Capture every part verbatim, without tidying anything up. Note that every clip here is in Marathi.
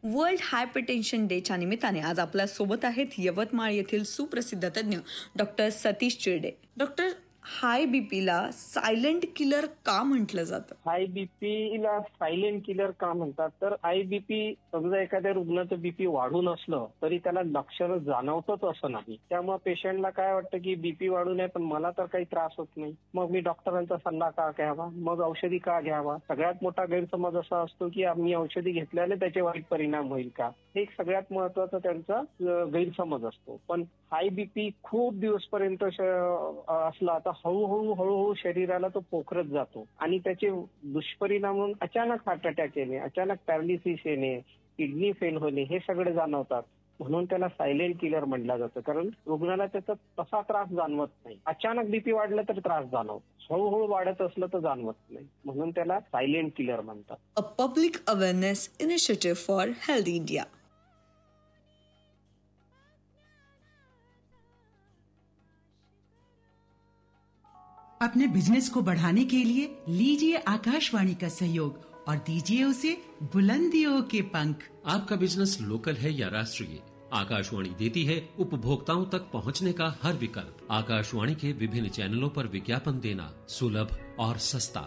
वर्ल्ड हायपरटेन्शन डेच्या निमित्ताने आज आपल्या सोबत आहेत यवतमाळ येथील सुप्रसिद्ध तज्ज्ञ डॉक्टर सतीश चिरडे. डॉक्टर, हाय बीपीला सायलेंट किलर का म्हटलं जातं? हाय बीपीला सायलेंट किलर का म्हणतात, तर हाय बीपी समजा एखाद्या रुग्णाचं बीपी वाढून असलं तरी त्याला लक्षणं जाणवतच असं नाही. त्यामुळे पेशंटला काय वाटतं की बीपी वाढून आहे पण मला तर काही त्रास होत नाही, मग मी डॉक्टरांचा सल्ला का घ्यावा, मग औषधी का घ्यावा. सगळ्यात मोठा गैरसमज असा असतो की आम्ही औषधी घेतल्याने त्याचे वाईट परिणाम होईल का, हे एक सगळ्यात महत्वाचा त्यांचा अ, गैरसमज असतो. पण हाय बीपी खूप दिवसपर्यंत श- असला तर हळूहळू हळूहळू शरीराला तो पोखरत जातो आणि त्याचे दुष्परिणाम म्हणून अचानक हार्ट अटॅक येणे, अचानक पॅरालिसिस येणे, किडनी फेल होणे हे सगळे जाणवतात. म्हणून त्याला सायलेंट किलर म्हटलं जातं, कारण रुग्णाला त्याचा तसा त्रास जाणवत नाही. अचानक बीपी वाढलं तर त्रास जाणवतो, हळूहळू वाढत असलं तर जाणवत नाही, म्हणून त्याला सायलेंट किलर म्हणतात. A public awareness initiative for healthy India. अपने बिजनेस को बढ़ाने के लिए लीजिए आकाशवाणी का सहयोग और दीजिए उसे बुलंदियों के पंख। आपका बिजनेस लोकल है या राष्ट्रीय, आकाशवाणी देती है उपभोक्ताओं तक पहुंचने का हर विकल्प। आकाशवाणी के विभिन्न चैनलों पर विज्ञापन देना सुलभ और सस्ता।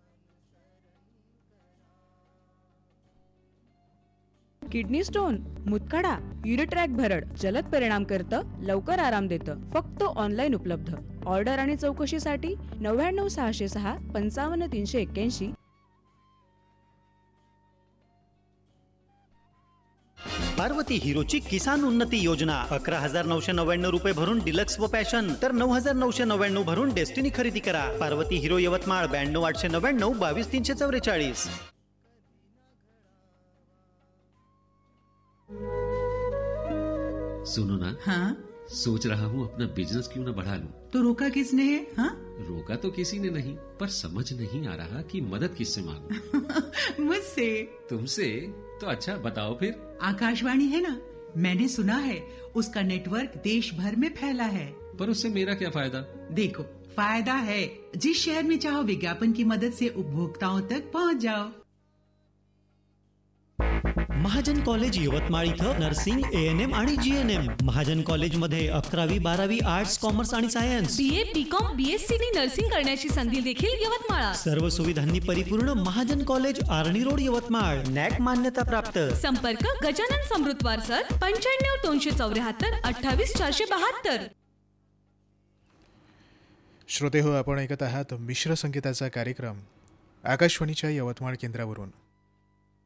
किडनी स्टोन, मुतखडा, युरिट्रॅक भरड जलद परिणाम करतं, लवकर आराम देतं. फक्त ऑनलाईन उपलब्ध. ऑर्डर आणि चौकशीसाठी नव्याण्णव सहाशे सहा पंचावन्न तीनशे एक्क्याऐंशी. पार्वती हिरोची किसान उन्नती योजना अकरा हजार नऊशे नव्याण्णव रुपये भरून डिलक्स व पॅशन तर नऊ हजार नऊशे नव्याण्णव भरून डेस्टिनी खरेदी करा. पार्वती हिरो यवतमाळ ब्याण्णव आठशे नव्याण्णव बावीस तीनशे चौवेचाळीस. सुनो ना, हाँ, सोच रहा हूँ अपना बिजनेस क्यों न बढ़ा लूं। तो रोका किसने है? हाँ? रोका तो किसी ने नहीं, पर समझ नहीं आ रहा कि मदद किससे मांगूं। मुझसे। तुमसे? तो अच्छा बताओ फिर। आकाशवाणी है ना, मैंने सुना है उसका नेटवर्क देश भर में फैला है। पर उससे मेरा क्या फायदा? देखो, फायदा है, जिस शहर में चाहो विज्ञापन की मदद से उपभोक्ताओं तक पहुंच जाओ। महाजन कॉलेज यवतमाळ इथं नर्सिंग, ए एन एम आणि G N M. Mahajan college मध्ये अकरावी बारावी आर्ट्स, कॉमर्स आणि सायन्स. बीए, बीकॉम, बीएससी नी नर्सिंग करण्याची संधी देखील यवतमाळात. सर्व सुविधांनी परिपूर्ण महाजन कॉलेज, आर्णी रोड, यवतमाळ. नॅक मान्यता प्राप्त. संपर्क गजानन समृद्धवार सर, पंच्याण्णव दोनशे चौऱ्याहत्तर अठ्ठावीस चारशे बहात्तर. श्रोते हो, आपण ऐकत आहात मिश्र संगीताचा कार्यक्रम आकाशवाणीच्या यवतमाळ केंद्रावरून.